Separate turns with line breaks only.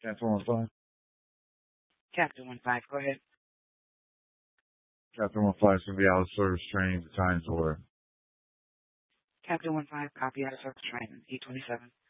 Captain 1-5.
Captain 1-5, go ahead.
Captain 1-5 is going to be out of service training. The time's order.
Captain 1-5, copy out of service training, E27.